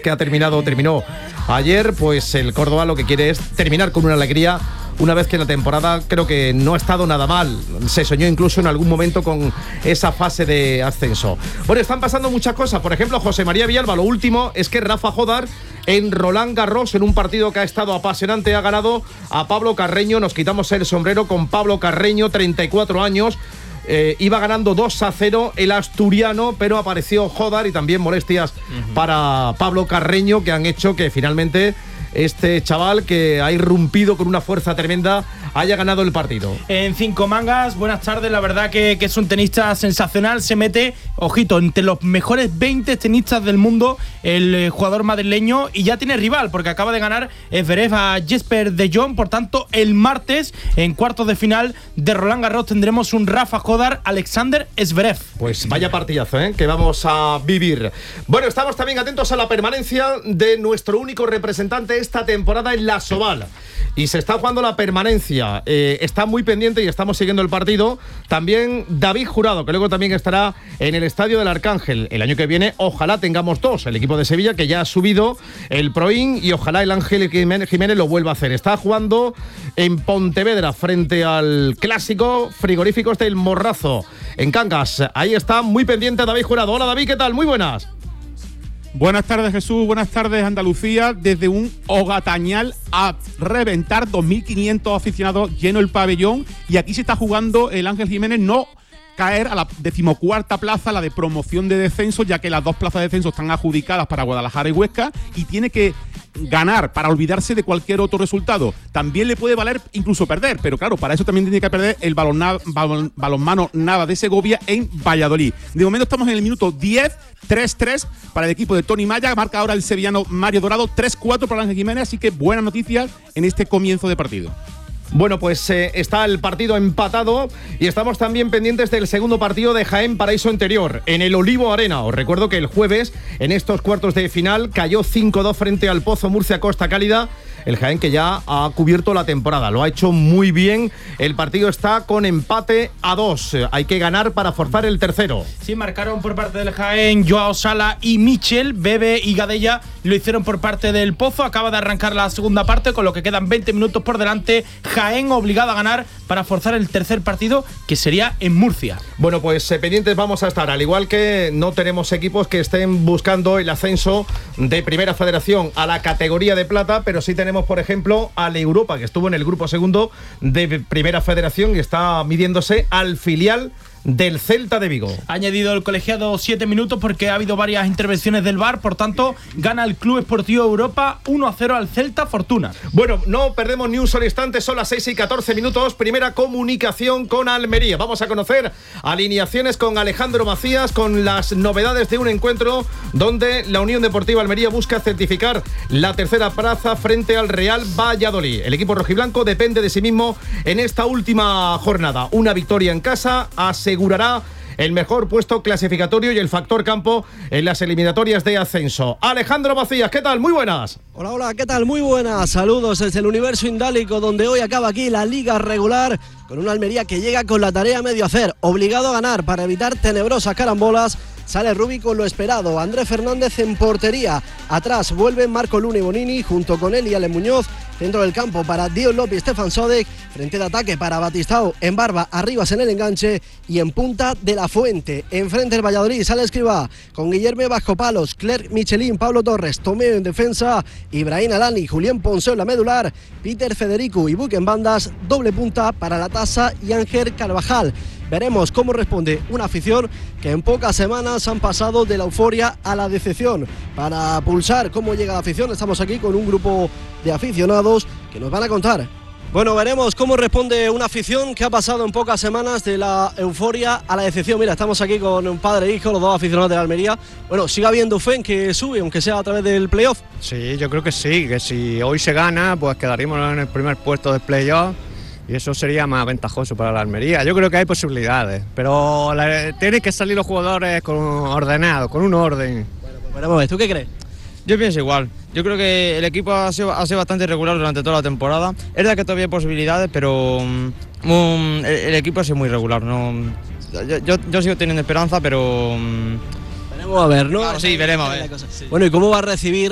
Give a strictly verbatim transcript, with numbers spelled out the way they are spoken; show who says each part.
Speaker 1: que ha terminado, terminó ayer, pues el Córdoba lo que quiere es terminar con una alegría, una vez que la temporada creo que no ha estado nada mal. Se soñó incluso en algún momento con esa fase de ascenso. Bueno, están pasando muchas cosas. Por ejemplo, José María Villalba, lo último es que Rafa Jodar en Roland Garros, en un partido que ha estado apasionante, ha ganado a Pablo Carreño. Nos quitamos el sombrero con Pablo Carreño, treinta y cuatro años. Eh, iba ganando dos a cero el asturiano, pero apareció Jodar y también molestias uh-huh. para Pablo Carreño, que han hecho que finalmente este chaval, que ha irrumpido con una fuerza tremenda, haya ganado el partido.
Speaker 2: En cinco mangas, buenas tardes, la verdad que, que es un tenista sensacional, se mete, ojito, entre los mejores veinte tenistas del mundo, el eh, jugador madrileño, y ya tiene rival, porque acaba de ganar Zverev a Jesper de Jong. Por tanto, el martes, en cuartos de final de Roland Garros, tendremos un Rafa Jodar, Alexander Zverev.
Speaker 1: Pues vaya partidazo, ¿eh?, que vamos a vivir. Bueno, estamos también atentos a la permanencia de nuestro único representante esta temporada en la Soval, y se está jugando la permanencia. Eh, está muy pendiente y estamos siguiendo el partido. También David Jurado, que luego también estará en el Estadio del Arcángel. El año que viene ojalá tengamos dos, el equipo de Sevilla, que ya ha subido el Proin, y ojalá el Ángel Jiménez, Jiménez lo vuelva a hacer. Está jugando en Pontevedra frente al clásico Frigoríficos del Morrazo en Cangas. Ahí está muy pendiente David Jurado. Hola David, ¿qué tal? Muy buenas.
Speaker 3: Buenas tardes, Jesús, buenas tardes, Andalucía. Desde un Ogatañal a reventar, dos mil quinientos aficionados, lleno el pabellón, y aquí se está jugando el Ángel Jiménez no caer a la decimocuarta plaza, la de promoción de descenso, ya que las dos plazas de descenso están adjudicadas para Guadalajara y Huesca, y tiene que ganar para olvidarse de cualquier otro resultado. También le puede valer incluso perder, pero claro, para eso también tiene que perder el balon, balon, balonmano Nava de Segovia en Valladolid. De momento estamos en el minuto diez, tres tres para el equipo de Tony Maya, marca ahora el sevillano Mario Dorado, tres cuatro para Ángel Jiménez, así que buenas noticias en este comienzo de partido.
Speaker 1: Bueno, pues eh, está el partido empatado y estamos también pendientes del segundo partido de Jaén Paraíso Interior en el Olivo Arena. Os recuerdo que el jueves, en estos cuartos de final, cayó cinco dos frente al Pozo Murcia Costa Cálida. El Jaén, que ya ha cubierto la temporada, lo ha hecho muy bien. El partido está con empate a dos. Hay que ganar para forzar el tercero.
Speaker 2: Sí, marcaron por parte del Jaén Joao Sala y Michel. Bebe y Gadella lo hicieron por parte del Pozo. Acaba de arrancar la segunda parte, con lo que quedan veinte minutos por delante. Jaén obligado a ganar para forzar el tercer partido, que sería en Murcia.
Speaker 1: Bueno, pues eh, pendientes vamos a estar. Al igual que no tenemos equipos que estén buscando el ascenso de Primera Federación a la categoría de plata, pero sí tenemos, por ejemplo, al Europa, que estuvo en el grupo segundo de Primera Federación y está midiéndose al filial del Celta de Vigo.
Speaker 2: Ha añadido el colegiado siete minutos porque ha habido varias intervenciones del V A R, por tanto, gana el Club Esportivo Europa uno a cero al Celta Fortuna.
Speaker 1: Bueno, no perdemos ni un solo instante, son las seis y catorce minutos, primera comunicación con Almería. Vamos a conocer alineaciones con Alejandro Macías, con las novedades de un encuentro donde la Unión Deportiva Almería busca certificar la tercera plaza frente al Real Valladolid. El equipo rojiblanco depende de sí mismo en esta última jornada. Una victoria en casa asegurará el mejor puesto clasificatorio y el factor campo en las eliminatorias de ascenso. Alejandro Macías, ¿qué tal? Muy buenas.
Speaker 4: Hola, hola, ¿qué tal? Muy buenas. Saludos desde el universo indálico, donde hoy acaba aquí la liga regular, con una Almería que llega con la tarea a medio hacer, obligado a ganar para evitar tenebrosas carambolas. Sale Rubi con lo esperado, Andrés Fernández en portería. Atrás vuelven Marco Luna y Bonini, junto con él y Ale Muñoz. Centro del campo para Dios López y Stefan Sodek. Frente de ataque para Batistao, en Barba, Arribas en el enganche y en punta de la Fuente. Enfrente el Valladolid sale Escribá con Guillermo Vasco Palos, Clerc Michelin, Pablo Torres, Tomeo en defensa, Ibrahim Alani, Julián Ponce en la medular, Peter Federico y Buque en bandas. Doble punta para La Tasa y Ángel Carvajal. Veremos cómo responde una afición que en pocas semanas han pasado de la euforia a la decepción. Para pulsar cómo llega la afición, estamos aquí con un grupo de aficionados que nos van a contar. Bueno, veremos cómo responde una afición que ha pasado en pocas semanas de la euforia a la decepción. Mira, estamos aquí con un padre e hijo, los dos aficionados de la Almería. Bueno, ¿sigue habiendo fe en que sube, aunque sea a través del playoff?
Speaker 5: Sí, yo creo que sí, que si hoy se gana, pues quedaríamos en el primer puesto del playoff. Y eso sería más ventajoso para la Almería. Yo creo que hay posibilidades, pero la, tienen que salir los jugadores con ordenados, con un orden.
Speaker 4: Bueno, pues veremos a ver, ¿tú qué crees?
Speaker 6: Yo pienso igual. Yo creo que el equipo ha sido, ha sido bastante irregular durante toda la temporada. Es verdad que todavía hay posibilidades, pero um, el, el equipo ha sido muy irregular. ¿No? Yo, yo, yo sigo teniendo esperanza, pero... Um,
Speaker 4: veremos a ver, ¿no?
Speaker 6: Claro, sí, veremos a ver.
Speaker 4: Bueno, ¿y cómo va a recibir